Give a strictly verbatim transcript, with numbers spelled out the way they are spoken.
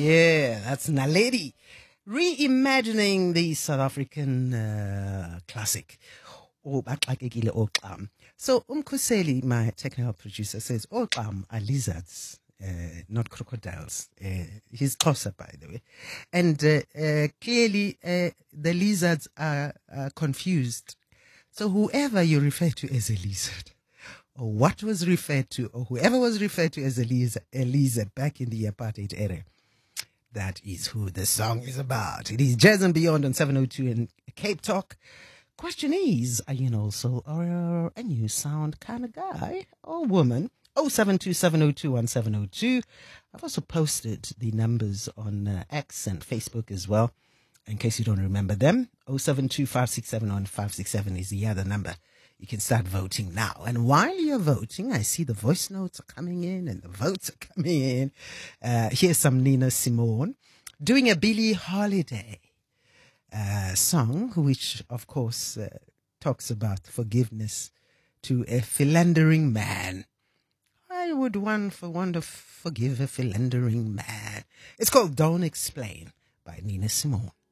Yeah, that's Naledi. Reimagining the South African uh, classic. Oh, Baxakekile Oxam. So Umkhuseli, my technical producer, says Oxam are lizards, uh, not crocodiles. Uh, he's Xhosa, by the way. And uh, uh, clearly uh, the lizards are, are confused. So whoever you refer to as a lizard, or what was referred to, or whoever was referred to as a lizard, a lizard back in the apartheid era, that is who the song is about. It is Jazz and Beyond on seven oh two in Cape Talk. Question is, are you also uh, a new sound kind of guy or woman? oh seven two seven oh two one seven oh two. I've also posted the numbers on uh, X and Facebook as well, in case you don't remember them. oh seven two five six seven one five six seven is the other number. You can start voting now. And while you're voting, I see the voice notes are coming in and the votes are coming in. Uh, here's some Nina Simone doing a Billie Holiday uh, song, which, of course, uh, talks about forgiveness to a philandering man. Why would one for one to forgive a philandering man? It's called Don't Explain by Nina Simone.